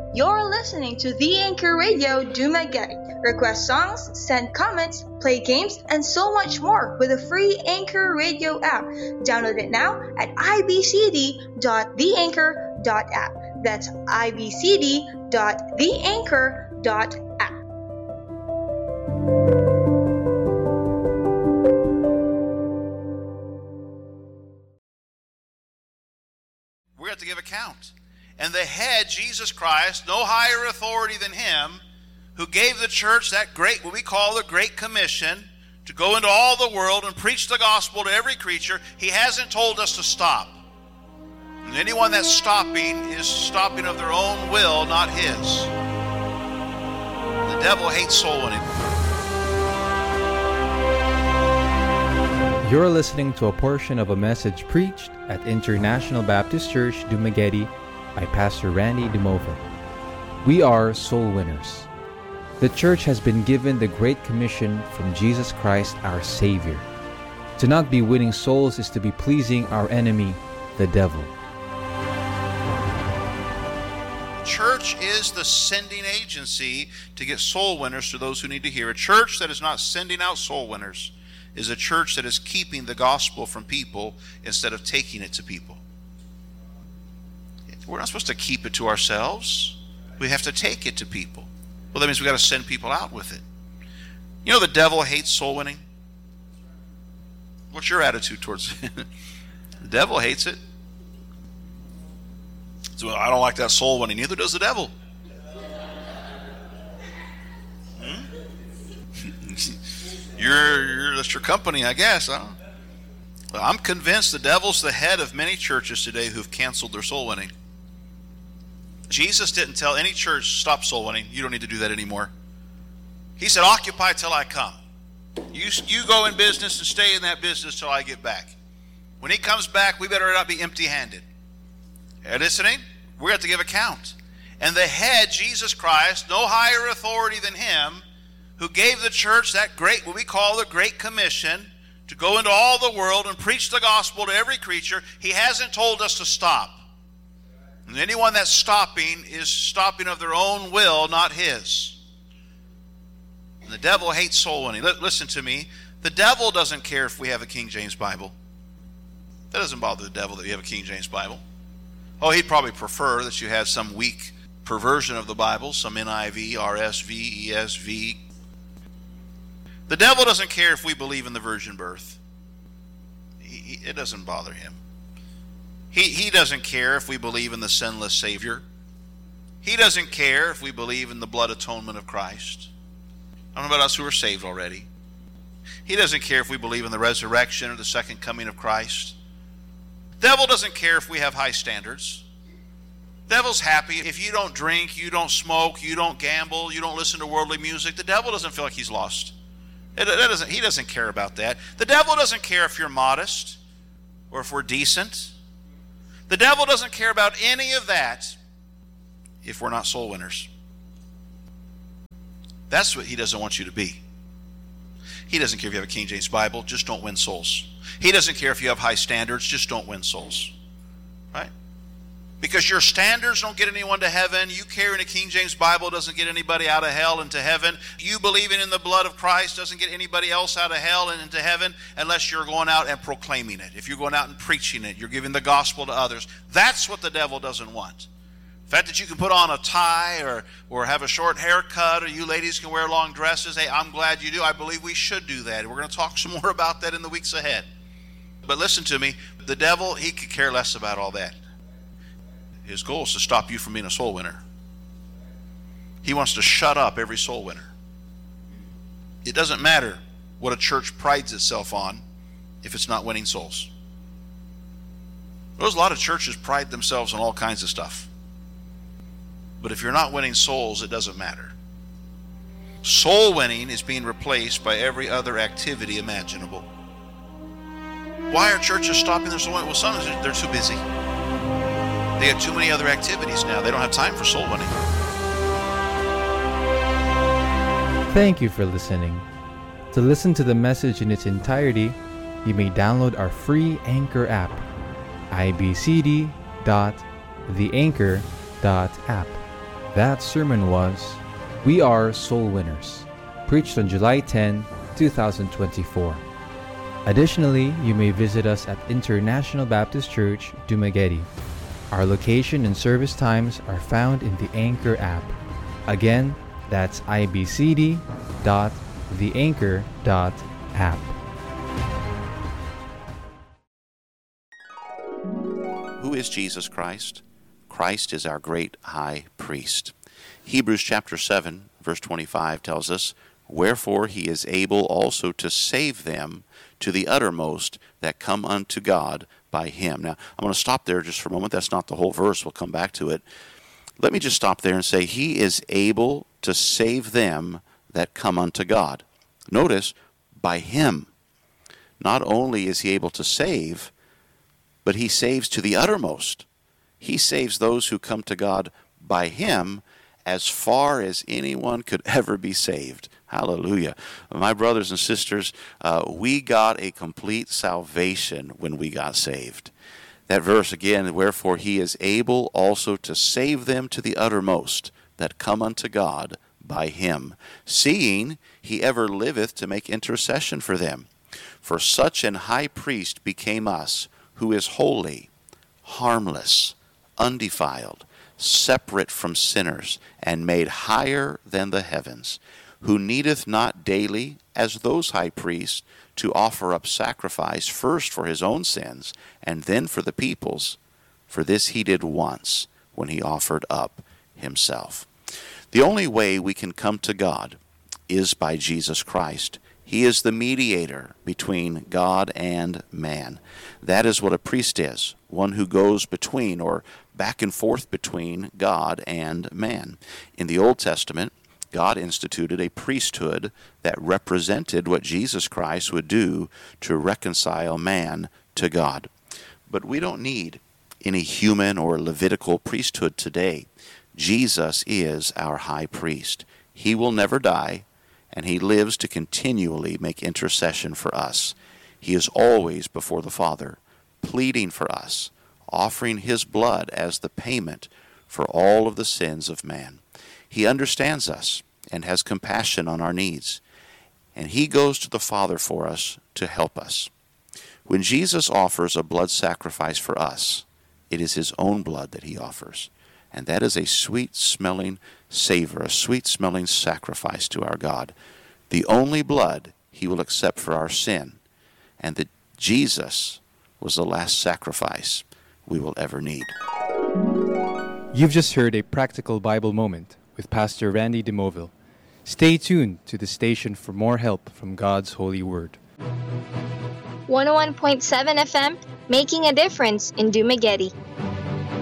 You're listening to The Anchor Radio Dumaguete. Request songs, send comments, play games, and so much more with the free Anchor Radio app. Download it now at ibcd.theanchor.app. That's ibcd.theanchor.app. We have to give account. And the head, Jesus Christ, no higher authority than him, who gave the church that great, what we call the Great Commission, to go into all the world and preach the gospel to every creature. He hasn't told us to stop. And anyone that's stopping is stopping of their own will, not his. The devil hates soul winning. You're listening to a portion of a message preached at International Baptist Church, Dumaguete, by Pastor Randy Dumova. We are soul winners. The church has been given the Great Commission from Jesus Christ, our Savior. To not be winning souls is to be pleasing our enemy, the devil. Church is the sending agency to get soul winners to those who need to hear. A church that is not sending out soul winners is a church that is keeping the gospel from people instead of taking it to people. We're not supposed to keep it to ourselves. We have to take it to people. Well, that means we've got to send people out with it. You know the devil hates soul winning? What's your attitude towards it? The devil hates it. So, well, I don't like that soul winning. Neither does the devil. That's your company, I guess. Well, I'm convinced the devil's the head of many churches today who've canceled their soul winning. Jesus didn't tell any church, stop soul winning. You don't need to do that anymore. He said, occupy till I come. You go in business and stay in that business till I get back. When he comes back, we better not be empty-handed. Are you listening? We have to give account. And the head, Jesus Christ, no higher authority than him, who gave the church that great, what we call the Great Commission, to go into all the world and preach the gospel to every creature. He hasn't told us to stop. And anyone that's stopping is stopping of their own will, not his. And the devil hates soul winning. Listen to me. The devil doesn't care if we have a King James Bible. That doesn't bother the devil that you have a King James Bible. Oh, he'd probably prefer that you had some weak perversion of the Bible, some NIV, RSV, ESV. The devil doesn't care if we believe in the virgin birth. It doesn't bother him. He doesn't care if we believe in the sinless Savior. He doesn't care if we believe in the blood atonement of Christ. I don't know about us who are saved already. He doesn't care if we believe in the resurrection or the second coming of Christ. The devil doesn't care if we have high standards. The devil's happy if you don't drink, you don't smoke, you don't gamble, you don't listen to worldly music. The devil doesn't feel like he's lost. He doesn't care about that. The devil doesn't care if you're modest or if we're decent. The devil doesn't care about any of that if we're not soul winners. That's what he doesn't want you to be. He doesn't care if you have a King James Bible, just don't win souls. He doesn't care if you have high standards, just don't win souls. Right? Because your standards don't get anyone to heaven. You carrying a King James Bible doesn't get anybody out of hell into heaven. You believing in the blood of Christ doesn't get anybody else out of hell and into heaven unless you're going out and proclaiming it. If you're going out and preaching it, you're giving the gospel to others. That's what the devil doesn't want. The fact that you can put on a tie or have a short haircut, or you ladies can wear long dresses, hey, I'm glad you do. I believe we should do that. We're going to talk some more about that in the weeks ahead. But listen to me, the devil, he could care less about all that. His goal is to stop you from being a soul winner. He wants to shut up every soul winner. It doesn't matter what a church prides itself on if it's not winning souls. There's a lot of churches pride themselves on all kinds of stuff. But if you're not winning souls, it doesn't matter. Soul winning is being replaced by every other activity imaginable. Why are churches stopping their soul winning? Well, sometimes they're too busy. They have too many other activities now. They don't have time for soul winning. Thank you for listening. To listen to the message in its entirety, you may download our free Anchor app, ibcd.theanchor.app. That sermon was We Are Soul Winners, preached on July 10, 2024. Additionally, you may visit us at International Baptist Church, Dumaguete. Our location and service times are found in the Anchor app. Again, that's ibcd.theanchor.app. Who is Jesus Christ? Christ is our great high priest. Hebrews chapter 7, verse 25 tells us, Wherefore he is able also to save them to the uttermost that come unto God by him. Now, I'm going to stop there just for a moment. That's not the whole verse. We'll come back to it. Let me just stop there and say, he is able to save them that come unto God. Notice, by him. Not only is he able to save, but he saves to the uttermost. He saves those who come to God by him as far as anyone could ever be saved. Hallelujah. My brothers and sisters, we got a complete salvation when we got saved. That verse again, wherefore he is able also to save them to the uttermost that come unto God by him, seeing he ever liveth to make intercession for them. For such an high priest became us, who is holy, harmless, undefiled, separate from sinners, and made higher than the heavens, who needeth not daily, as those high priests, to offer up sacrifice first for his own sins, and then for the people's. For this he did once, when he offered up himself. The only way we can come to God is by Jesus Christ. He is the mediator between God and man. That is what a priest is, one who goes between, or back and forth between God and man. In the Old Testament, God instituted a priesthood that represented what Jesus Christ would do to reconcile man to God. But we don't need any human or Levitical priesthood today. Jesus is our high priest. He will never die, and he lives to continually make intercession for us. He is always before the Father, pleading for us, offering his blood as the payment for all of the sins of man. He understands us and has compassion on our needs, and he goes to the Father for us to help us. When Jesus offers a blood sacrifice for us, it is his own blood that he offers, and that is a sweet-smelling savor, a sweet-smelling sacrifice to our God, the only blood he will accept for our sin, and that Jesus was the last sacrifice we will ever need. You've just heard a practical Bible moment with Pastor Randy DeMoville. Stay tuned to the station for more help from God's holy word. 101.7 FM, making a difference in Dumaguete.